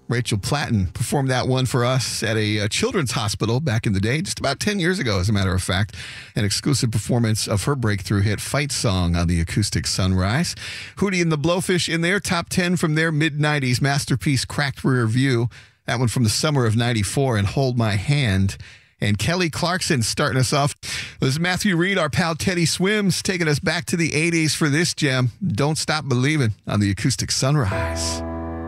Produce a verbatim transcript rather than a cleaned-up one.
Rachel Platten performed that one for us at a, a children's hospital back in the day, just about ten years ago, as a matter of fact. An exclusive performance of her breakthrough hit Fight Song on the Acoustic Sunrise. Hootie and the Blowfish in their top ten from their mid nineties masterpiece, Cracked Rear View. That one from the summer of ninety-four, and Hold My Hand. And Kelly Clarkson starting us off. This is Matthew Reed, our pal Teddy Swims, taking us back to the eighties for this gem, Don't Stop Believing on the Acoustic Sunrise.